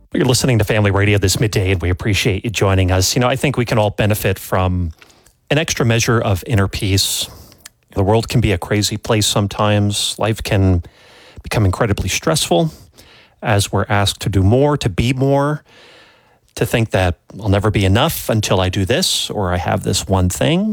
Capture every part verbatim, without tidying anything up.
You're listening to Family Radio this midday, and we appreciate you joining us. You know, I think we can all benefit from an extra measure of inner peace. The world can be a crazy place sometimes. Life can become incredibly stressful as we're asked to do more, to be more, to think that I'll never be enough until I do this or I have this one thing.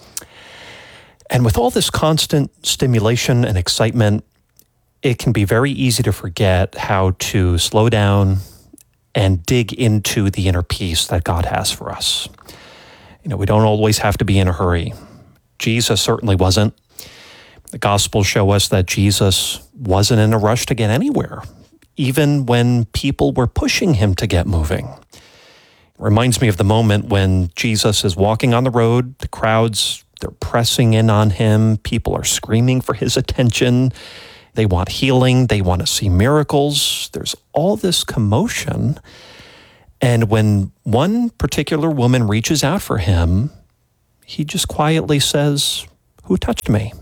And with all this constant stimulation and excitement, it can be very easy to forget how to slow down and dig into the inner peace that God has for us. You know, we don't always have to be in a hurry. Jesus certainly wasn't. The Gospels show us that Jesus wasn't in a rush to get anywhere, even when people were pushing him to get moving. It reminds me of the moment when Jesus is walking on the road, the crowds, they're pressing in on him, people are screaming for his attention. They want healing. They want to see miracles. There's all this commotion. And when one particular woman reaches out for him, he just quietly says, "Who touched me?"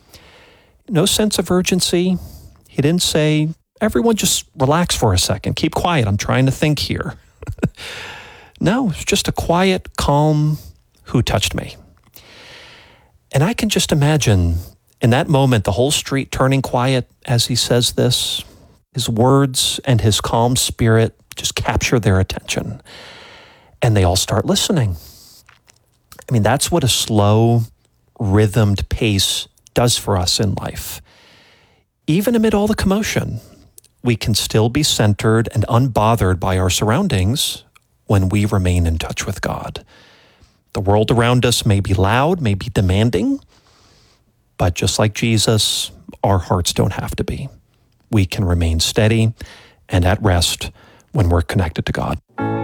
No sense of urgency. He didn't say, "Everyone just relax for a second. Keep quiet. I'm trying to think here." No, it's just a quiet, calm, "Who touched me?" And I can just imagine in that moment, the whole street turning quiet as he says this. His words and his calm spirit just capture their attention. And they all start listening. I mean, that's what a slow, rhythmed pace does for us in life. Even amid all the commotion, we can still be centered and unbothered by our surroundings when we remain in touch with God. The world around us may be loud, may be demanding, but just like Jesus, our hearts don't have to be. We can remain steady and at rest when we're connected to God.